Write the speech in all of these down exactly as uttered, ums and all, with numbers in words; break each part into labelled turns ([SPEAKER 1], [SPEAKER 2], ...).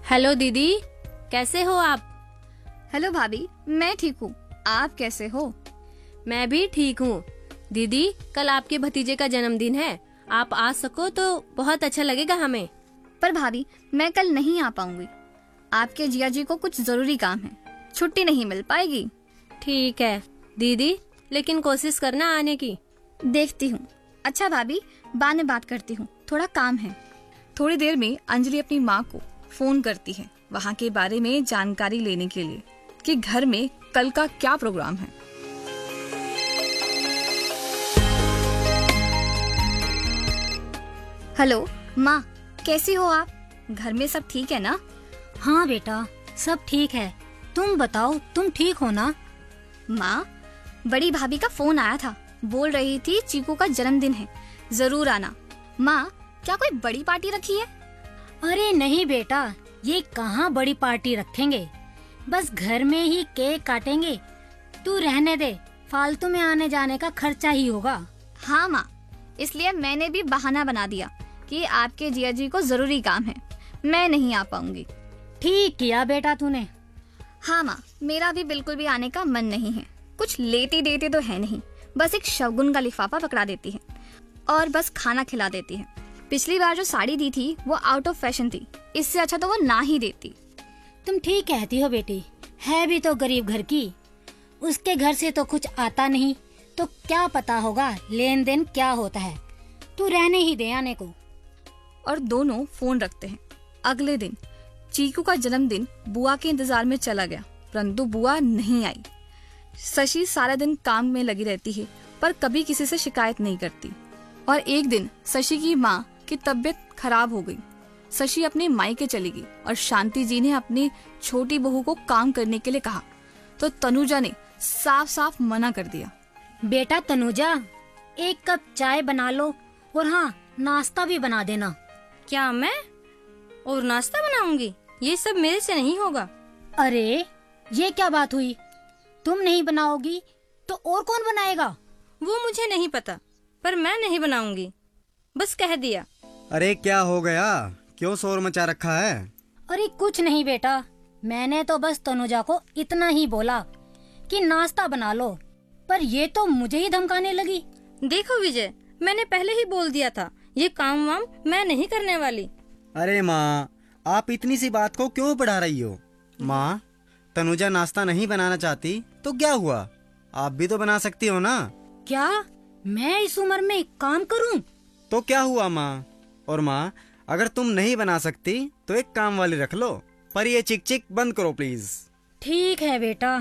[SPEAKER 1] Hello दीदी, कैसे हो आप?
[SPEAKER 2] हेलो भाभी, मैं ठीक हूँ। आप कैसे हो?
[SPEAKER 1] मैं भी ठीक हूँ। दीदी, कल आपके भतीजे का जन्मदिन है, आप आ सको तो बहुत अच्छा लगेगा हमें।
[SPEAKER 2] पर भाभी, मैं कल नहीं आ पाऊंगी। आपके जिया जी को कुछ जरूरी काम है, छुट्टी नहीं मिल पाएगी।
[SPEAKER 1] ठीक है दीदी, लेकिन कोशिश करना आने की।
[SPEAKER 2] देखती हूँ। अच्छा भाभी, बाद में बात करती हूँ, थोड़ा काम है। थोड़ी देर में अंजलि अपनी माँ को फोन करती है वहाँ के बारे में जानकारी लेने के लिए कि घर में कल का क्या प्रोग्राम है। हेलो माँ, कैसी हो आप? घर में सब ठीक है ना?
[SPEAKER 3] हाँ बेटा, सब ठीक है। तुम बताओ, तुम ठीक हो ना?
[SPEAKER 2] माँ, बड़ी भाभी का फोन आया था, बोल रही थी चीकू का जन्मदिन है, जरूर आना। माँ, क्या कोई बड़ी पार्टी रखी है?
[SPEAKER 3] अरे नहीं बेटा, ये कहाँ बड़ी पार्टी रखेंगे, बस घर में ही केक काटेंगे। तू रहने दे, फालतू में आने जाने का खर्चा ही होगा।
[SPEAKER 2] हाँ माँ, इसलिए मैंने भी बहाना बना दिया कि आपके जिया जी को जरूरी काम है, मैं नहीं आ पाऊंगी।
[SPEAKER 3] ठीक किया बेटा तूने।
[SPEAKER 2] हाँ माँ, मेरा भी बिल्कुल भी आने का मन नहीं है। कुछ लेती देती तो है नहीं, बस एक शगुन का लिफाफा पकड़ा देती है और बस खाना खिला देती है। पिछली बार जो साड़ी दी थी वो आउट ऑफ फैशन थी, इससे अच्छा तो वो ना ही देती।
[SPEAKER 3] तुम ठीक कहती हो बेटी, है भी तो गरीब घर की, उसके घर से तो कुछ आता नहीं, तो क्या पता होगा लेन देन क्या होता है। तू रहने ही दे आने को।
[SPEAKER 2] और दोनों फोन रखते हैं। अगले दिन चीकू का जन्मदिन बुआ के इंतजार में चला गया, परंतु बुआ नहीं आई। शशि सारा दिन काम में लगी रहती है, पर कभी किसी से शिकायत नहीं करती। और एक दिन शशि की माँ की तबीयत खराब हो गई। शशि अपने मायके चली गई और शांति जी ने अपनी छोटी बहू को काम करने के लिए कहा, तो तनुजा ने साफ साफ मना कर दिया।
[SPEAKER 3] बेटा तनुजा, एक कप चाय बना लो और हाँ, नाश्ता भी बना देना।
[SPEAKER 1] क्या मैं और नाश्ता बनाऊंगी? ये सब मेरे से नहीं होगा।
[SPEAKER 3] अरे ये क्या बात हुई, तुम नहीं बनाओगी तो और कौन बनाएगा?
[SPEAKER 1] वो मुझे नहीं पता, पर मैं नहीं बनाऊंगी, बस कह दिया।
[SPEAKER 4] अरे क्या हो गया, क्यों शोर मचा रखा है?
[SPEAKER 3] अरे कुछ नहीं बेटा, मैंने तो बस तनुजा को इतना ही बोला कि नाश्ता बना लो, पर ये तो मुझे ही धमकाने लगी।
[SPEAKER 1] देखो विजय, मैंने पहले ही बोल दिया था, ये काम वाम मैं नहीं करने वाली।
[SPEAKER 4] अरे माँ, आप इतनी सी बात को क्यों बढ़ा रही हो? माँ, तनुजा नाश्ता नहीं बनाना चाहती तो क्या हुआ, आप भी तो बना सकती हो ना।
[SPEAKER 3] क्या मैं इस उम्र में काम करूं?
[SPEAKER 4] तो क्या हुआ माँ? और माँ, अगर तुम नहीं बना सकती तो एक काम वाली रख लो, पर ये चिक चिक बंद करो प्लीज।
[SPEAKER 3] ठीक है बेटा।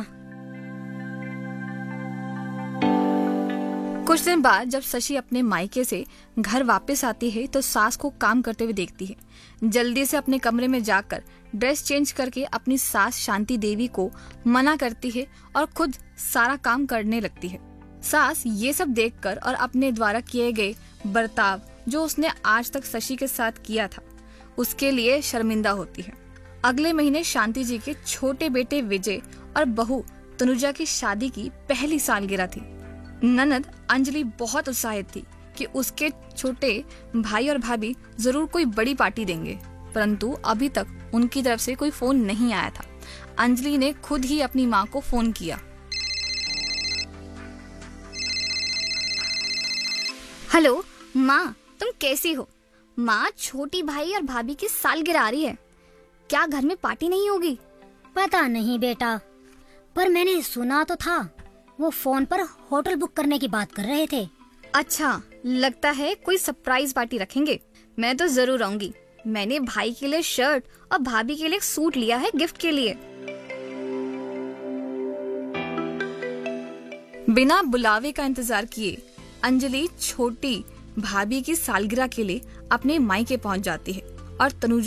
[SPEAKER 2] कुछ दिन बाद जब शशि अपने मायके से घर वापस आती है तो सास को काम करते हुए देखती है। जल्दी से अपने कमरे में जाकर ड्रेस चेंज करके अपनी सास शांति देवी को मना करती है और खुद सारा काम करने लगती है। सास ये सब देखकर और अपने द्वारा किए गए बर्ताव जो उसने आज तक शशि के साथ किया था, उसके लिए शर्मिंदा होती है। अगले महीने शांति जी के छोटे बेटे विजय और बहू तनुजा की शादी की पहली सालगिरह थी। ननद अंजलि बहुत उत्साहित थी कि उसके छोटे भाई और भाभी जरूर कोई बड़ी पार्टी देंगे, परंतु अभी तक उनकी तरफ से कोई फोन नहीं आया था। अंजलि ने खुद ही अपनी माँ को फोन किया। हेलो माँ, तुम कैसी हो? माँ, छोटी भाई और भाभी की सालगिरह आ रही है, क्या घर में पार्टी नहीं होगी?
[SPEAKER 3] पता नहीं बेटा, पर मैंने सुना तो था वो फोन पर होटल बुक करने की बात कर रहे थे।
[SPEAKER 2] अच्छा, लगता है कोई सरप्राइज पार्टी रखेंगे। मैं तो जरूर आऊंगी। मैंने भाई के लिए शर्ट और भाभी के लिए सूट लिया है गिफ्ट के लिए। बिना बुलावे का इंतजार किए अंजलि छोटी भाभी की सालगिरह के लिए अपने मायके पहुंच जाती है और तनुजा